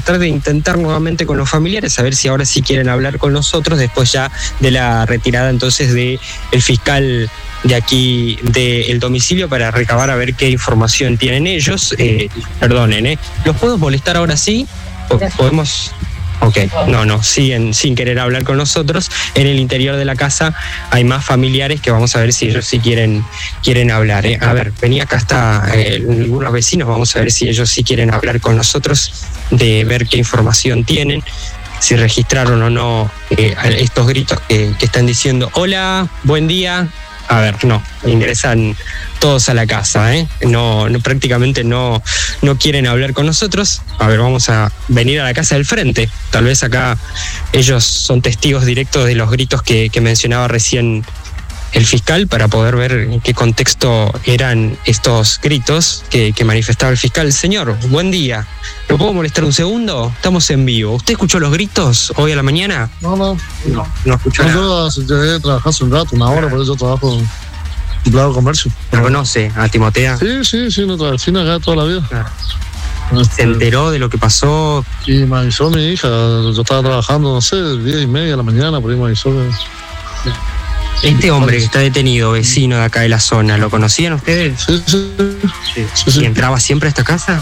tratar de intentar nuevamente con los familiares, a ver si ahora sí quieren hablar con nosotros, después ya de la retirada entonces del fiscal de aquí del domicilio, para recabar a ver qué información tienen ellos. Perdonen, ¿los puedo molestar ahora sí? ¿Podemos? Ok, no, siguen sin querer hablar con nosotros. En el interior de la casa hay más familiares que vamos a ver si ellos sí quieren hablar. A ver, vení, acá está algunos vecinos, vamos a ver si ellos sí quieren hablar con nosotros, de ver qué información tienen, si registraron o no estos gritos que están diciendo hola, buen día. A ver, no, ingresan todos a la casa, no prácticamente no quieren hablar con nosotros. A ver, vamos a venir a la casa del frente. Tal vez acá ellos son testigos directos de los gritos que mencionaba recién el fiscal, para poder ver en qué contexto eran estos gritos que manifestaba el fiscal. Señor, buen día. ¿Lo puedo molestar un segundo? Estamos en vivo. ¿Usted escuchó los gritos hoy a la mañana? No escuchó nada. Yo llegué a trabajar hace un rato, una hora, por eso yo trabajo en empleado de comercio. ¿Lo conoce a Timotea? Sí, nuestra vecina acá toda la vida. ¿Se enteró de lo que pasó? Y me avisó mi hija, yo estaba trabajando, no sé, 10:30 de la mañana, por ahí me avisó. Este hombre que está detenido, vecino de acá de la zona, ¿lo conocían ustedes? Sí. ¿Y entraba siempre a esta casa?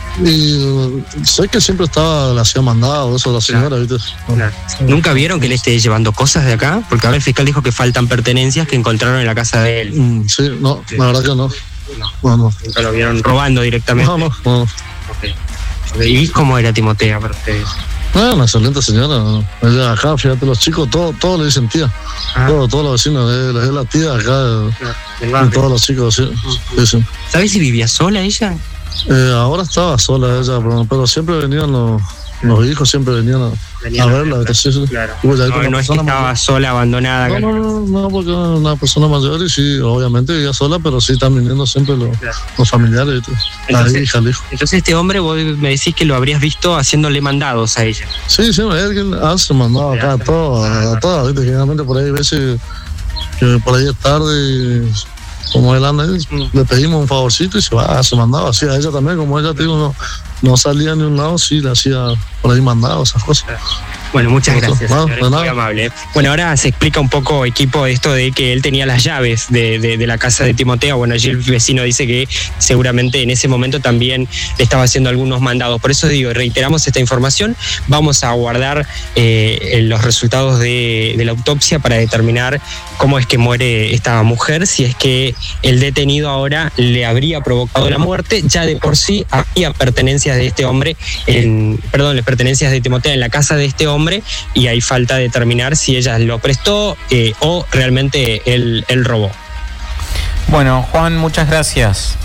Y sé que siempre le hacía mandado eso a la señora, ¿viste? Claro. ¿Nunca vieron que le esté llevando cosas de acá? Porque ahora el fiscal dijo que faltan pertenencias que encontraron en la casa de él. Sí, no, la verdad que no. No. Nunca lo vieron robando directamente. No. Okay. ¿Y cómo era Timotea para ustedes? Una excelente señora. Ella acá, fíjate, los chicos, todos le dicen tía. Todos los vecinos, es la tía acá, de todos los chicos, sí. ¿Sabes si vivía sola ella? Ahora estaba sola ella, pero siempre venían los hijos, siempre venían a verla. Sí. Claro. No es que estaba sola, abandonada. No, porque una persona mayor, y sí, obviamente vivía sola, pero sí están viniendo siempre los familiares, la hija, el hijo. Entonces este hombre, vos me decís que lo habrías visto haciéndole mandados a ella. Sí, alguien hace mandado acá a todas, ¿viste? Generalmente por ahí, a veces que por ahí es tarde, como él anda, le pedimos un favorcito y se mandaba así a ella también, como ella, te digo, no salía ni un lado, sí le hacía por ahí mandado esas cosas. Bueno, muchas gracias, señor, muy amable. Bueno, ahora se explica un poco, equipo, esto de que él tenía las llaves de la casa de Timotea. Bueno, allí el vecino dice que seguramente en ese momento también le estaba haciendo algunos mandados. Por eso digo, reiteramos esta información. Vamos a guardar los resultados de la autopsia para determinar cómo es que muere esta mujer, si es que el detenido ahora le habría provocado la muerte. Ya de por sí había pertenencias de este hombre, las pertenencias de Timotea en la casa de este hombre, y hay falta determinar si ella lo prestó o realmente él robó. Bueno, Juan, muchas gracias.